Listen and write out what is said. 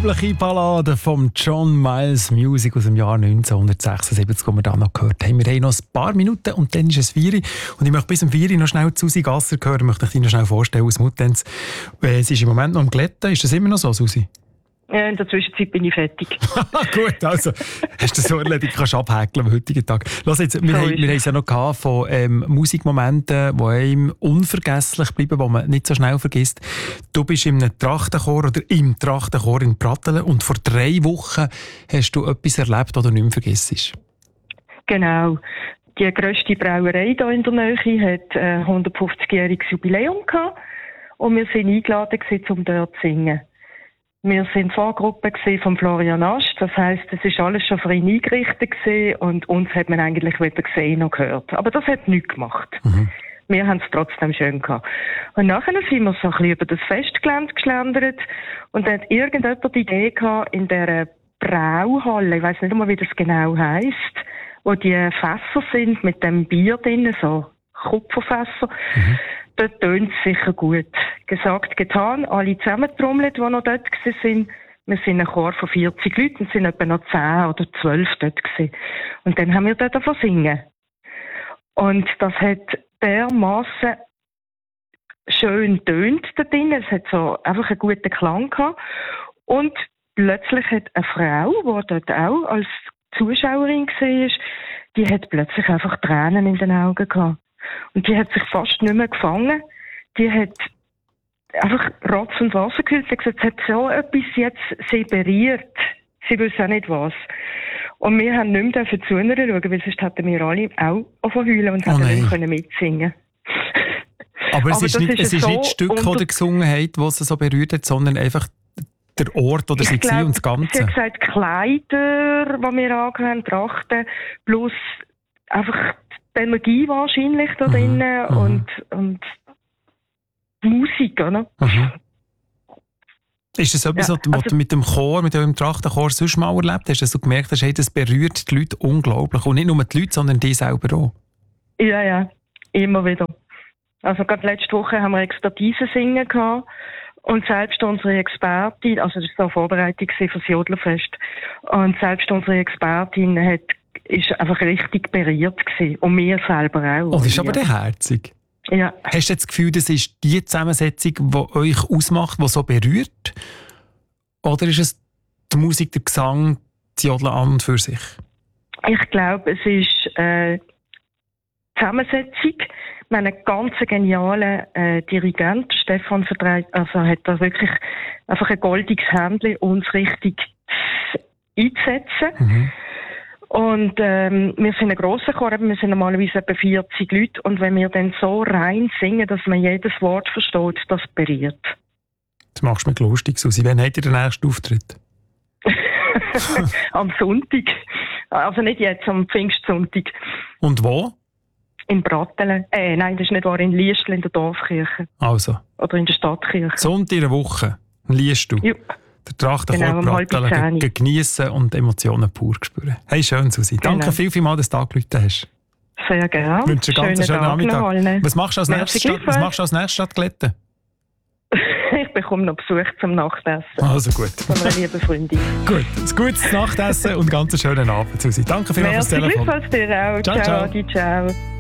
unglaubliche Ballade von John Miles, Music aus dem Jahr 1976, die wir da noch gehört haben. Wir haben noch ein paar Minuten und dann ist es 4 Uhr. Und ich möchte bis um 4 Uhr noch schnell Susi Gasser hören. Ich möchte dich noch schnell vorstellen aus Muttenz. Sie ist im Moment noch am Glätten. Ist das immer noch so, Susi? Ja, in der Zwischenzeit bin ich fertig. Gut, also hast du das so erledigt, kannst du abhäkeln am heutigen Tag. Lass jetzt, wir haben es ja noch gehabt von Musikmomenten, die einem unvergesslich bleiben, die man nicht so schnell vergisst. Du bist in einem Trachtenchor oder im Trachtenchor in Pratteln und vor 3 Wochen hast du etwas erlebt, das du nicht mehr vergisst. Genau. Die grösste Brauerei hier in der Nähe hat 150-jähriges Jubiläum gehabt und wir sind eingeladen um dort zu singen. Wir waren Vorgruppe von Florian Asch, das heisst, es ist alles schon für ihn eingerichtet gewesen und uns hat man eigentlich weder gesehen noch gehört. Aber das hat nichts gemacht. Mhm. Wir haben es trotzdem schön gehabt. Und nachher sind wir so ein bisschen über das Festgelände geschlendert und dann hat irgendjemand die Idee gehabt, in dieser Brauhalle, ich weiss nicht einmal, wie das genau heisst, wo die Fässer sind mit dem Bier drin, so Kupferfässer. Mhm. Dort tönt es sicher gut. Gesagt, getan, alle zusammengetrommelt, die noch dort waren. Wir sind ein Chor von 40 Leuten und sind etwa noch 10 oder 12 dort gewesen. Und dann haben wir dort davon singen. Und das hat dermassen schön tönt da drin. Es hat so einfach einen guten Klang gehabt. Und plötzlich hat eine Frau, die dort auch als Zuschauerin war, die hat plötzlich einfach Tränen in den Augen gehabt. Und die hat sich fast nicht mehr gefangen. Die hat einfach Rotz und Wasser gehüllt. Sie hat gesagt, es hat so etwas jetzt sie berührt. Sie wissen auch nicht was. Und wir haben nicht mehr zu ihr schauen, weil sonst hätten wir alle auch heulen und hätten nicht mitsingen. Aber es ist nicht das Stück, das ihr gesungen habt, das sie so berührt hat, sondern einfach der Ort oder sie und das Ganze. Sie hat gesagt, Kleider, die wir angehabt, Trachten, plus einfach die Energie wahrscheinlich da drinnen und die Musik, oder? Mhm. Ist das etwas, was du mit dem Chor, mit eurem Trachtenchor sonst mal erlebt hast, dass du gemerkt hast, hey, das berührt die Leute unglaublich? Und nicht nur die Leute, sondern die selber auch? Ja, immer wieder. Also gerade letzte Woche haben wir Expertise singen gehabt. Und selbst unsere Expertin, also das war so eine Vorbereitung für das Jodlerfest, und selbst unsere Expertin ist einfach richtig berührt gewesen. Und wir selber auch. Oh, das ist aber der herzig. Ja. Hast du das Gefühl, das ist die Zusammensetzung, die euch ausmacht, die so berührt? Oder ist es die Musik, der Gesang, das Jodeln an und für sich? Ich glaube, es ist die Zusammensetzung. Wir haben einen ganz genialen Dirigent, Stefan Vertreit, also hat da wirklich einfach ein goldiges Händchen, uns richtig einzusetzen. Mhm. Und wir sind ein grosser Chor, wir sind normalerweise etwa 40 Leute. Und wenn wir dann so rein singen, dass man jedes Wort versteht, das berührt. Das machst du mir lustig, Susi. Wann habt ihr den nächsten Auftritt? Am Sonntag. Also nicht jetzt, am Pfingstsonntag. Und wo? In Pratteln. Nein, das ist nicht wahr, in Liestl in der Dorfkirche. Also. Oder in der Stadtkirche. Sonntag in der Woche. Liest du? Ja. Der Trachtenchor Pratteln geniessen und Emotionen pur spüren. Hey, schön, Susi. Genau. Danke vielmals, dass du angerufen hast. Sehr gerne. Ich wünsche dir einen ganz schönen Nachmittag. Was machst du als nächstes Stadt Glätten? Ich bekomme noch Besuch zum Nachtessen. Also gut. Von einer lieben Freundin. Gut, ein gutes Nachtessen und einen ganz schönen Abend, Susi. Danke vielmals fürs Telefon. Merci, dir auch. Ciao. Ciao.